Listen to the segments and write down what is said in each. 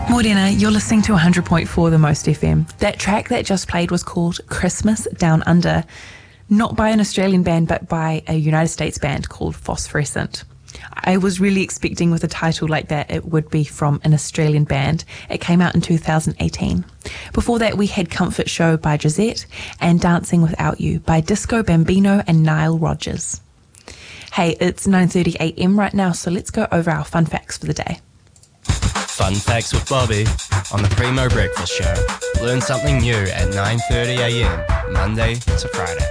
Morena, you're listening to 100.4 The Most FM. That track that just played was called Christmas Down Under, not by an Australian band, but by a United States band called Phosphorescent. I was really expecting with a title like that it would be from an Australian band. It came out in 2018. Before that, we had Comfort Show by Gisette and Dancing Without You by Disco Bambino and Nile Rodgers. Hey, it's 9:30am right now, so let's go over our fun facts for the day. Fun Facts with Bobby on the Primo Breakfast Show. Learn something new at 9:30am, Monday to Friday.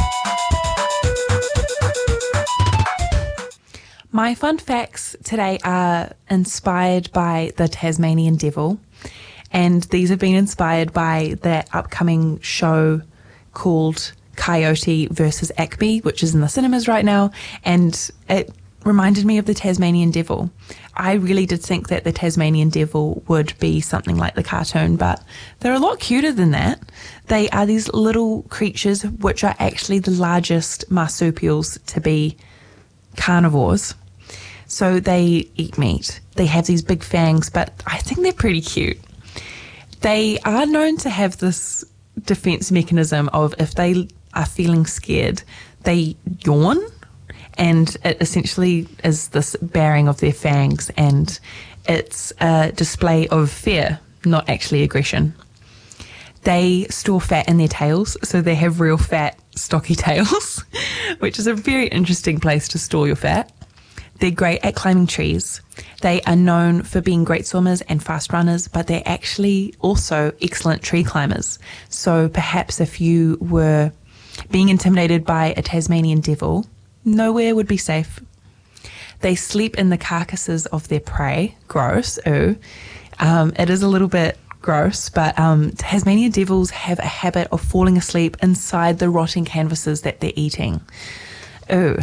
My fun facts today are inspired by the Tasmanian Devil, and these have been inspired by that upcoming show called Coyote versus Acme, which is in the cinemas right now, and it reminded me of the Tasmanian Devil. I really did think that the Tasmanian Devil would be something like the cartoon, but they're a lot cuter than that. They are these little creatures which are actually the largest marsupials to be carnivores. So they eat meat. They have these big fangs, but I think they're pretty cute. They are known to have this defense mechanism of if they are feeling scared, they yawn. And it essentially is this baring of their fangs, and it's a display of fear, not actually aggression. They store fat in their tails, so they have real fat, stocky tails, which is a very interesting place to store your fat. They're great at climbing trees. They are known for being great swimmers and fast runners, but they're actually also excellent tree climbers. So perhaps if you were being intimidated by a Tasmanian devil, nowhere would be safe. They sleep in the carcasses of their prey. Gross, ooh. It is a little bit gross, but Tasmanian devils have a habit of falling asleep inside the rotting canvases that they're eating. Ooh.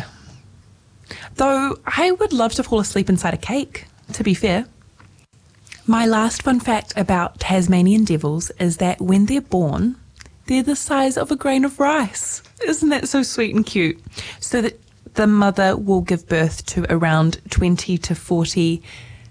Though I would love to fall asleep inside a cake, to be fair. My last fun fact about Tasmanian devils is that when they're born, they're the size of a grain of rice. Isn't that so sweet and cute? So that the mother will give birth to around 20 to 40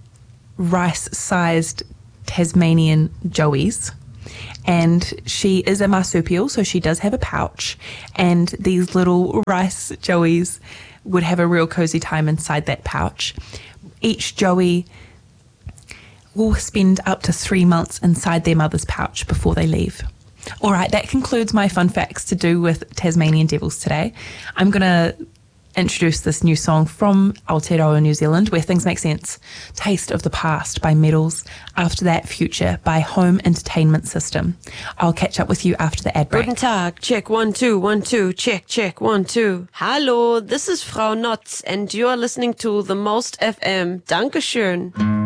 rice-sized Tasmanian joeys. And she is a marsupial, so she does have a pouch. And these little rice joeys would have a real cozy time inside that pouch. Each joey will spend up to 3 months inside their mother's pouch before they leave. All right, that concludes my fun facts to do with Tasmanian devils today. I'm going to introduce this new song from Aotearoa, New Zealand, Where Things Make Sense. Taste of the Past by Medals. After that, Future by Home Entertainment System. I'll catch up with you after the ad break. Guten Tag, check 1 2 1 2, check 1 2. Hallo, this is Frau Notz and you are listening to The Most FM. Dankeschön.